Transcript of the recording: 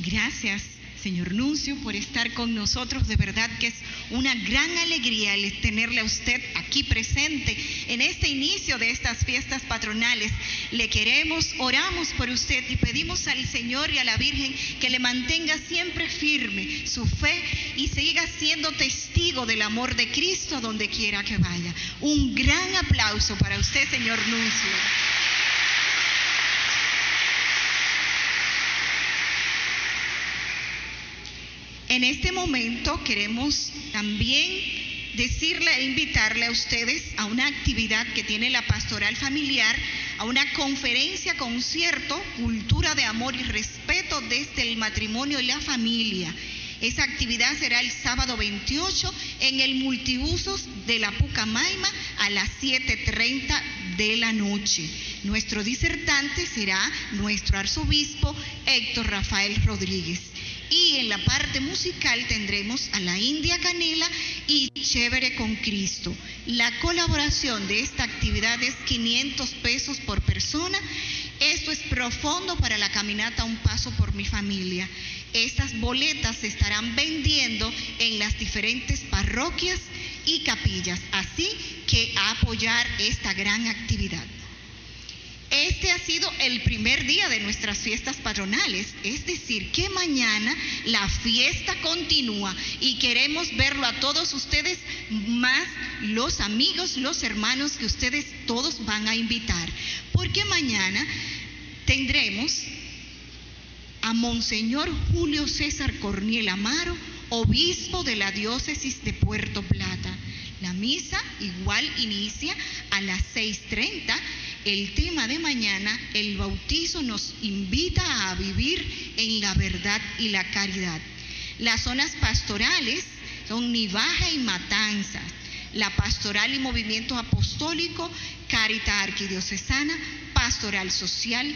Gracias, señor Nuncio, por estar con nosotros. De verdad que es una gran alegría el tenerle a usted aquí presente en este inicio de estas fiestas patronales. Le queremos, oramos por usted y pedimos al Señor y a la Virgen que le mantenga siempre firme su fe y siga siendo testigo del amor de Cristo donde quiera que vaya. Un gran aplauso para usted, señor Nuncio. En este momento queremos también decirle e invitarle a ustedes a una actividad que tiene la Pastoral Familiar, a una conferencia, concierto, cultura de amor y respeto desde el matrimonio y la familia. Esa actividad será el sábado 28 en el multiusos de la Pucamaima a las 7:30 de la noche. Nuestro disertante será nuestro arzobispo Héctor Rafael Rodríguez. Y en la parte musical tendremos a la India Canela y Chévere con Cristo. La colaboración de esta actividad es 500 pesos por persona. Esto es profundo para la caminata Un Paso por mi Familia. Estas boletas se estarán vendiendo en las diferentes parroquias y capillas, así que a apoyar esta gran actividad. Este ha sido el primer día de nuestras fiestas patronales, es decir, que mañana la fiesta continúa y queremos verlo a todos ustedes, más los amigos, los hermanos que ustedes todos van a invitar, porque mañana tendremos a Monseñor Julio César Corniel Amaro, obispo de la diócesis de Puerto Plata. La misa igual inicia a las 6:30. El tema de mañana, el bautizo, nos invita a vivir en la verdad y la caridad. Las zonas pastorales son Nivaja y Matanzas. La pastoral y movimiento apostólico, Caridad Arquidiocesana, Pastoral Social,